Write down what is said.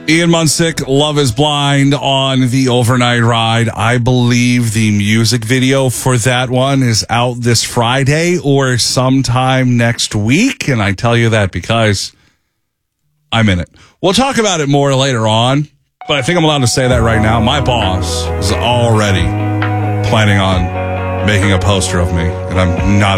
Ian Munsick, Love is Blind on the overnight ride. I believe the music video for that one is out this Friday or sometime next week. And I tell you that because I'm in it. We'll talk about it more later on, but I think I'm allowed to say that right now. My boss is already planning on making a poster of me, and I'm not